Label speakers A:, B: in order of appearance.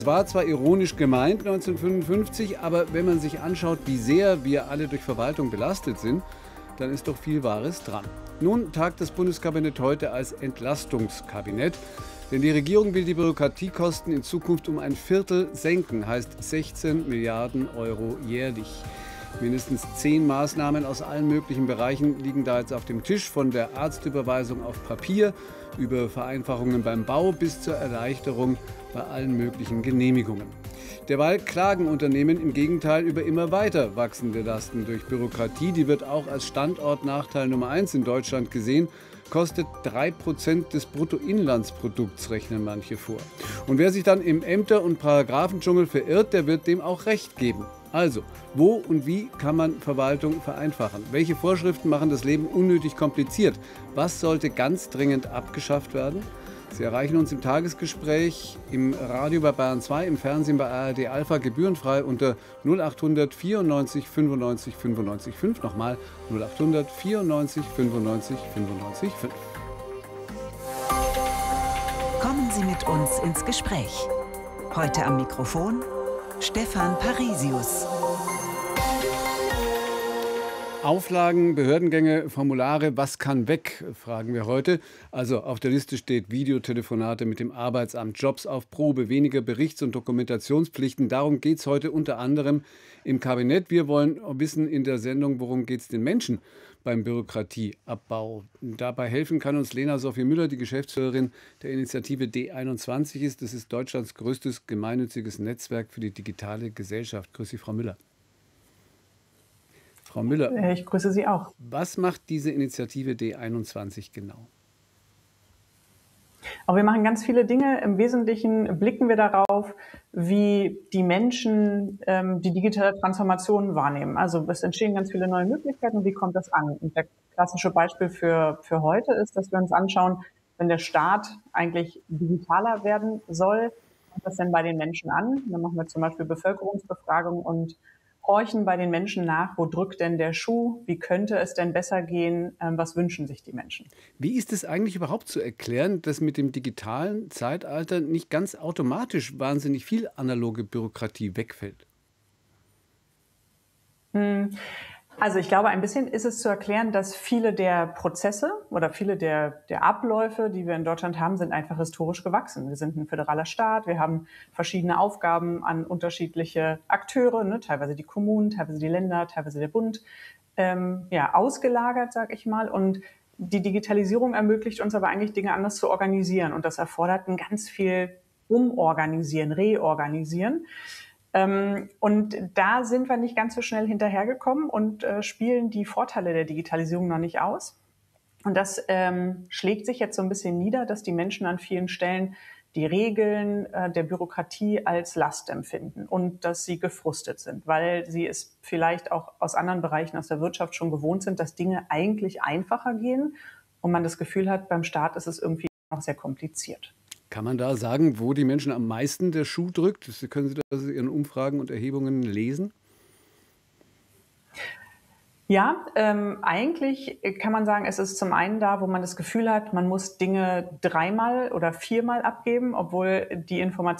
A: Es war zwar ironisch gemeint 1955, aber wenn man sich anschaut, wie sehr wir alle durch Verwaltung belastet sind, dann ist doch viel Wahres dran. Nun tagt das Bundeskabinett heute als Entlastungskabinett, denn die Regierung will die Bürokratiekosten in Zukunft um ein Viertel senken, heißt 16 Milliarden Euro jährlich. Mindestens 10 Maßnahmen aus allen möglichen Bereichen liegen da jetzt auf dem Tisch, von der Arztüberweisung auf Papier, über Vereinfachungen beim Bau bis zur Erleichterung bei allen möglichen Genehmigungen. Derweil klagen Unternehmen im Gegenteil über immer weiter wachsende Lasten durch Bürokratie. Die wird auch als Standortnachteil Nummer 1 in Deutschland gesehen. Kostet 3% des Bruttoinlandsprodukts, rechnen manche vor. Und wer sich dann im Ämter- und Paragraphendschungel verirrt, der wird dem auch Recht geben. Also, wo und wie kann man Verwaltung vereinfachen? Welche Vorschriften machen das Leben unnötig kompliziert? Was sollte ganz dringend abgeschafft werden? Sie erreichen uns im Tagesgespräch, im Radio bei Bayern 2, im Fernsehen bei ARD Alpha gebührenfrei unter 0800 94 95 95 5. Nochmal 0800 94 95 95 5.
B: Kommen Sie mit uns ins Gespräch. Heute am Mikrofon Stefan Parisius.
A: Auflagen, Behördengänge, Formulare, was kann weg, fragen wir heute. Also auf der Liste steht Videotelefonate mit dem Arbeitsamt, Jobs auf Probe, weniger Berichts- und Dokumentationspflichten. Darum geht es heute unter anderem im Kabinett. Wir wollen wissen in der Sendung, worum geht es den Menschen beim Bürokratieabbau. Dabei helfen kann uns Lena Sophie Müller, die Geschäftsführerin der Initiative D21 ist. Das ist Deutschlands größtes gemeinnütziges Netzwerk für die digitale Gesellschaft. Grüß Sie, Frau Müller. Frau Müller,
C: ich grüße Sie auch.
A: Was macht diese Initiative D21 genau?
C: Aber wir machen ganz viele Dinge. Im Wesentlichen blicken wir darauf, wie die Menschen die digitale Transformation wahrnehmen. Also es entstehen ganz viele neue Möglichkeiten und wie kommt das an? Und das klassische Beispiel für heute ist, dass wir uns anschauen, wenn der Staat eigentlich digitaler werden soll, kommt das denn bei den Menschen an? Dann machen wir zum Beispiel Bevölkerungsbefragungen und horchen bei den Menschen nach, wo drückt denn der Schuh, wie könnte es denn besser gehen, was wünschen sich die Menschen.
A: Wie ist es eigentlich überhaupt zu erklären, dass mit dem digitalen Zeitalter nicht ganz automatisch wahnsinnig viel analoge Bürokratie wegfällt?
C: Also ich glaube, ein bisschen ist es zu erklären, dass viele der Prozesse oder viele der Abläufe, die wir in Deutschland haben, sind einfach historisch gewachsen. Wir sind ein föderaler Staat, wir haben verschiedene Aufgaben an unterschiedliche Akteure, ne, teilweise die Kommunen, teilweise die Länder, teilweise der Bund, ausgelagert, sag ich mal. Und die Digitalisierung ermöglicht uns aber eigentlich, Dinge anders zu organisieren. Und das erfordert ein ganz viel Umorganisieren, Reorganisieren. Und da sind wir nicht ganz so schnell hinterhergekommen und spielen die Vorteile der Digitalisierung noch nicht aus. Und das schlägt sich jetzt so ein bisschen nieder, dass die Menschen an vielen Stellen die Regeln der Bürokratie als Last empfinden und dass sie gefrustet sind, weil sie es vielleicht auch aus anderen Bereichen aus der Wirtschaft schon gewohnt sind, dass Dinge eigentlich einfacher gehen und man das Gefühl hat, beim Staat ist es irgendwie noch sehr kompliziert.
A: Kann man da sagen, wo die Menschen am meisten der Schuh drückt? Können Sie das in Ihren Umfragen und Erhebungen lesen?
C: Ja, eigentlich kann man sagen, es ist zum einen da, wo man das Gefühl hat, man muss Dinge 3-mal oder 4-mal abgeben, obwohl die Informationen